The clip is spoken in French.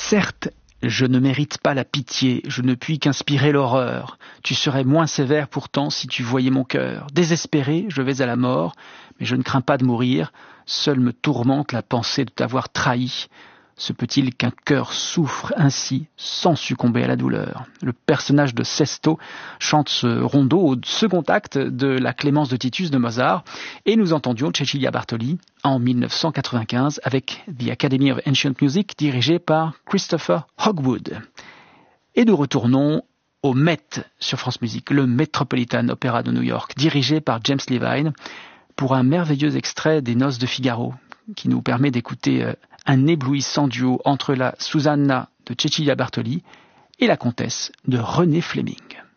Certes, je ne mérite pas la pitié, je ne puis qu'inspirer l'horreur. Tu serais moins sévère pourtant si tu voyais mon cœur. Désespéré, je vais à la mort, mais je ne crains pas de mourir. Seule me tourmente la pensée de t'avoir trahi. Se peut-il qu'un cœur souffre ainsi sans succomber à la douleur? Le personnage de Sesto chante ce rondo au second acte de la Clémence de Titus de Mozart et nous entendions Cecilia Bartoli en 1995 avec The Academy of Ancient Music dirigée par Christopher Hogwood. Et nous retournons au Met sur France Musique, le Metropolitan Opera de New York, dirigé par James Levine pour un merveilleux extrait des Noces de Figaro qui nous permet d'écouter un éblouissant duo entre la Susanna de Cecilia Bartoli et la comtesse de René Fleming.